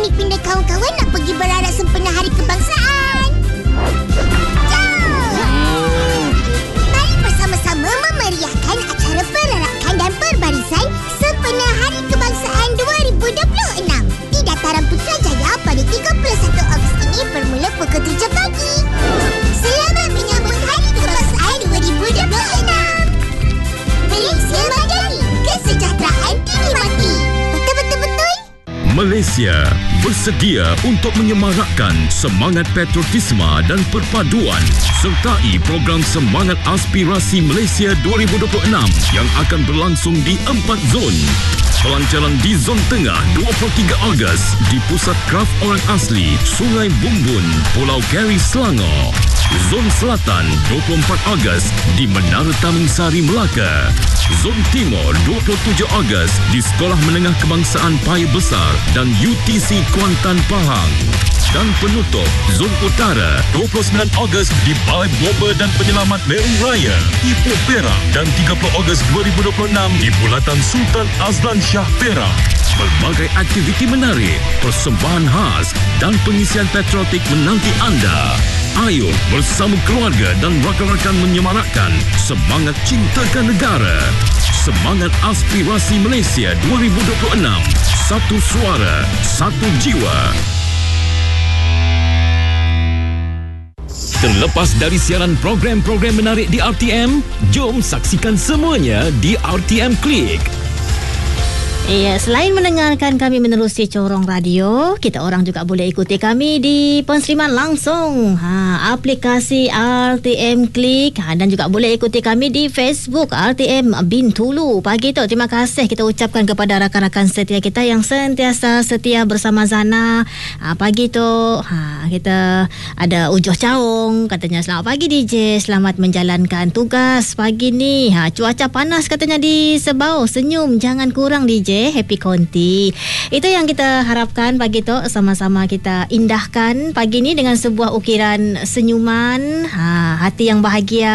pindah kawan-kawan nak pergi berarak sempena Hari Kebangsaan. Jom! Mari bersama-sama memeriahkan acara perarakan dan perbarisan sempena Hari Kebangsaan 2026 di Dataran Putrajaya pada 31 Ogos ini bermula pukul 7 pagi. Selamat menyambut Hari Kebangsaan 2026. Malaysia Madani, kesejahteraan dinikmati. Betul-betul-betul? Malaysia bersedia untuk menyemarakkan semangat patriotisme dan perpaduan sertai program Semangat Aspirasi Malaysia 2026 yang akan berlangsung di 4 zon. Pelancaran di Zon Tengah 23 Ogos di Pusat Kraf Orang Asli, Sungai Bumbun, Pulau Keri, Selangor. Zon Selatan 24 Ogos di Menara Taman Sari, Melaka. Zon Timur 27 Ogos di Sekolah Menengah Kebangsaan Paya Besar dan UTC Kuantan, Pahang. Dan penutup Zon Utara 29 Ogos di Balai Bomba dan Penyelamat Merun Raya, Ipoh, Perak, dan 30 Ogos 2026 di Bulatan Sultan Azlan Shah, Perak. Berbagai aktiviti menarik, persembahan khas dan pengisian patriotik menanti anda. Ayo bersama keluarga dan rakan-rakan menyemarakkan semangat cintakan negara. Semangat Aspirasi Malaysia 2026. Satu suara, satu jiwa. Terlepas dari siaran program-program menarik di RTM, jom saksikan semuanya di RTM Klik. Ya, selain mendengarkan kami menerusi Corong Radio, kita orang juga boleh ikuti kami di penseriman langsung. Aplikasi RTM Klik dan juga boleh ikuti kami di Facebook RTM Bintulu. Pagi tu, terima kasih kita ucapkan kepada rakan-rakan setia kita yang sentiasa setia bersama Zana. Pagi tu kita ada Ujoh Caung, katanya selamat pagi DJ, selamat menjalankan tugas pagi ni. Cuaca panas katanya di Sebau, senyum jangan kurang DJ. Happy Konti. Itu yang kita harapkan pagi tu, sama-sama kita indahkan pagi ni dengan sebuah ukiran senyuman, hati yang bahagia,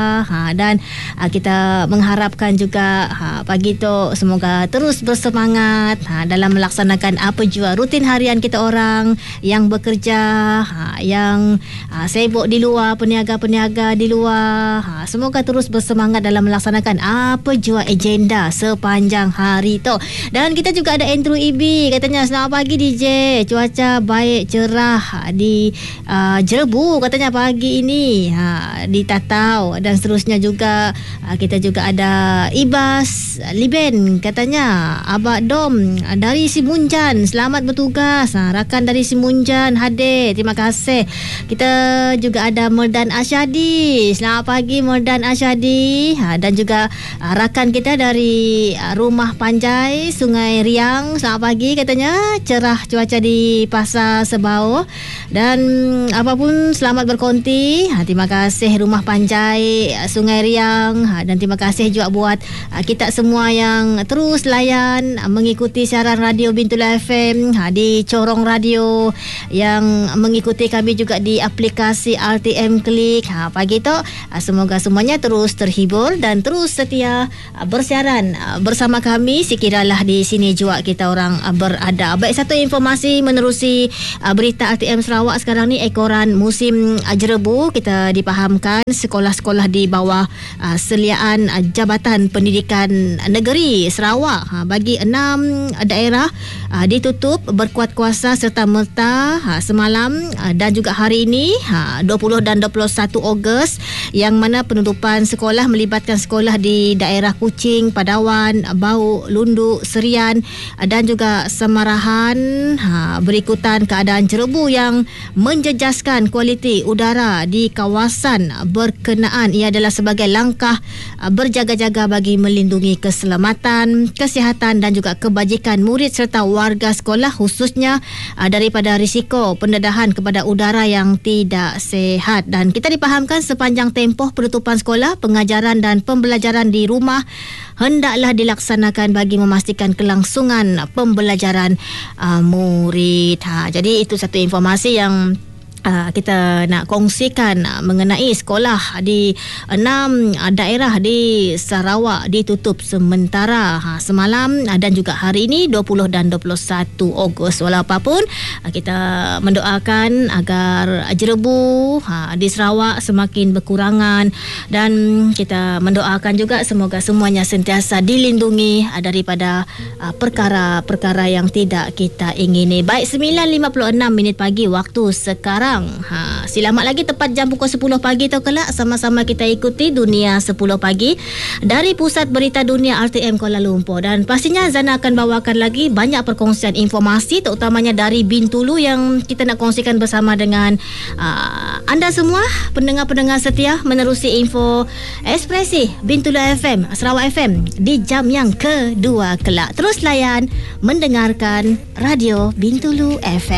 dan kita mengharapkan juga pagi tu semoga terus bersemangat dalam melaksanakan apa jua rutin harian kita orang yang bekerja, yang sibuk di luar, peniaga-peniaga di luar. Semoga terus bersemangat dalam melaksanakan apa jua agenda sepanjang hari tu. Dan kita juga ada Andrew Ibi, katanya selamat pagi DJ, cuaca baik cerah di Jerebu katanya pagi ini, di Tatau, dan seterusnya juga. Kita juga ada Ibas Liben, katanya Abak Dom dari Simunjan, selamat bertugas. Rakan dari Simunjan hadir, terima kasih. Kita juga ada Merdan Asyadi, selamat pagi Merdan Asyadi, dan juga rakan kita dari Rumah Panjai Sungai Riang, selamat pagi katanya, cerah cuaca di Pasar Sebau, dan apapun selamat berkonti. Terima kasih Rumah Panjai Sungai Riang, dan terima kasih juga buat kita semua yang terus layan mengikuti siaran radio Bintulu FM di Corong Radio, yang mengikuti kami juga di aplikasi RTM Klik. Pagi tu semoga semuanya terus terhibur dan terus setia bersiaran bersama kami. Sekiralah di sini juga kita orang berada. Baik, satu informasi menerusi berita RTM Sarawak sekarang ni, ekoran musim jerebu. Kita dipahamkan sekolah-sekolah di bawah seliaan Jabatan Pendidikan Negeri Sarawak bagi 6 daerah ditutup berkuat kuasa serta merta semalam dan juga hari ini 20 dan 21 Ogos, yang mana penutupan sekolah melibatkan sekolah di daerah Kuching, Padawan, Bau, Lundu, Serian dan juga Semarahan. Berikutan keadaan jerebu yang menjejaskan kualiti udara di kawasan berkenaan. Ia adalah sebagai langkah berjaga-jaga bagi melindungi keselamatan, kesihatan dan juga kebajikan murid serta warga sekolah, khususnya daripada risiko pendedahan kepada udara yang tidak sihat. Dan kita dipahamkan sepanjang tempoh penutupan sekolah, pengajaran dan pembelajaran di rumah hendaklah dilaksanakan bagi memastikan kelangsungan pembelajaran murid. Jadi itu satu informasi yang kita nak kongsikan mengenai sekolah di 6 daerah di Sarawak ditutup sementara semalam dan juga hari ini 20 dan 21 Ogos. Walau apapun, kita mendoakan agar jerebu di Sarawak semakin berkurangan dan kita mendoakan juga semoga semuanya sentiasa dilindungi daripada perkara-perkara yang tidak kita ingini. Baik, 9.56 pagi waktu sekarang. Selamat lagi tepat jam pukul 10 pagi tu kelak sama-sama kita ikuti Dunia 10 pagi dari Pusat Berita Dunia RTM Kuala Lumpur, dan pastinya Zana akan bawakan lagi banyak perkongsian informasi terutamanya dari Bintulu yang kita nak kongsikan bersama dengan anda semua pendengar-pendengar setia menerusi info Ekspresi Bintulu FM Sarawak FM di jam yang kedua kelak. Terus layan mendengarkan Radio Bintulu FM.